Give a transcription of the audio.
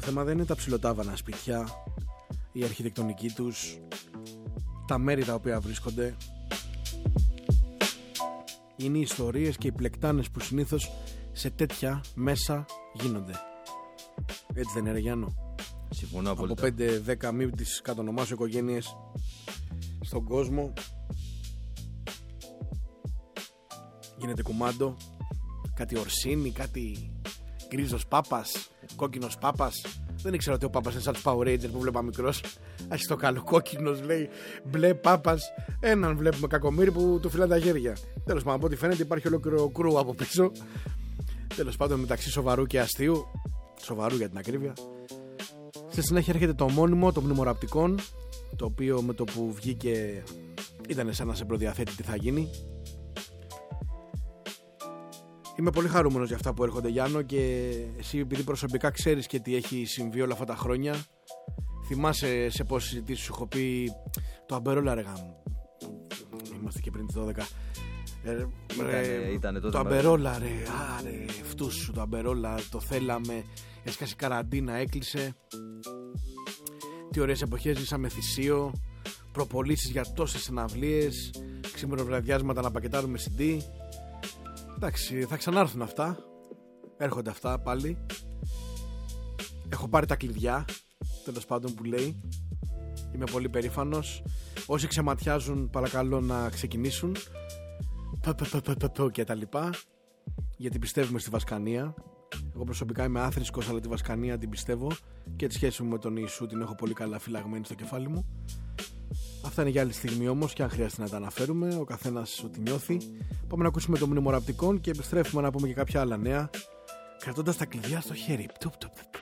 θέμα δεν είναι τα ψιλοτάβανα σπίτια, η αρχιτεκτονική τους, τα μέρη τα οποία βρίσκονται. Είναι οι ιστορίες και οι πλεκτάνες που συνήθως σε τέτοια μέσα γίνονται. Έτσι δεν είναι, ρε Γιάννο? Συμφωνώ απόλυτα. Από 5-10 μη τις κατονομάσω οικογένειες στον κόσμο γίνεται κουμάντο. Κάτι Ορσίνη, κάτι γκρίζος πάπας, κόκκινος πάπας. Δεν ήξερα ότι ο πάπας είναι σαν τους Power Rangers που βλέπα μικρός. Ας το καλό, κόκκινος λέει, μπλε πάπας. Έναν βλέπουμε κακομοίρη που του φυλάνε τα χέρια. Τέλος πάντων, από ό,τι φαίνεται υπάρχει ολόκληρο κρού από πίσω. Τέλος πάντων, μεταξύ σοβαρού και αστείου, σοβαρού για την ακρίβεια. Στη συνέχεια έρχεται το ομώνυμο των μνημοραπτικών, το οποίο με το που βγήκε ήταν σαν να σε προδιαθέτει τι θα γίνει. Είμαι πολύ χαρούμενος για αυτά που έρχονται, Γιάννο, και εσύ επειδή προσωπικά ξέρεις και τι έχει συμβεί όλα αυτά τα χρόνια. Θυμάσαι σε πόσες συζητήσεις σου έχω πει το αμπερόλα, ρε γάμο. Είμαστε και πριν τις 12. Ήτανε τότε το αμπερόλα, ρε, άρε, φτούς σου το αμπερόλα, το θέλαμε. Έσκασε καραντίνα, έκλεισε. Τι ωραίες εποχές ζήσαμε, θυσίο, προπολίσεις για τόσες συναυλίες, ξημεροβραδιάσματα να πακετάρουμε CD. Εντάξει, θα ξανάρθουν αυτά. Έρχονται αυτά πάλι. Έχω πάρει τα κλειδιά, τέλος πάντων, που λέει. Είμαι πολύ περήφανος. Όσοι ξεματιάζουν, παρακαλώ να ξεκινήσουν και τα λοιπά, γιατί πιστεύουμε στη Βασκανία. Εγώ προσωπικά είμαι άθρησκος, αλλά τη Βασκανία την πιστεύω και τη σχέση μου με τον Ιησού την έχω πολύ καλά φυλαγμένη στο κεφάλι μου. Αυτά είναι για άλλη στιγμή όμως, και αν χρειάζεται να τα αναφέρουμε, ο καθένας ό,τι νιώθει. Πάμε να ακούσουμε το μνημοραπτικών και επιστρέφουμε να πούμε και κάποια άλλα νέα, κρατώντας τα κλειδιά στο χέρι.